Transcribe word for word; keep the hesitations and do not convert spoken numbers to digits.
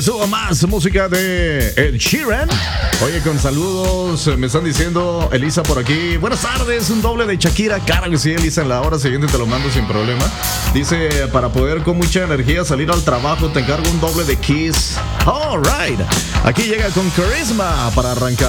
Suba más música de Ed Sheeran. Oye, con saludos, me están diciendo Elisa por aquí. Buenas tardes, un doble de Shakira. Claro que sí, Elisa, en la hora siguiente te lo mando sin problema. Dice, para poder con mucha energía salir al trabajo, te encargo un doble de Kiss. All right. Aquí llega con Charisma para arrancar.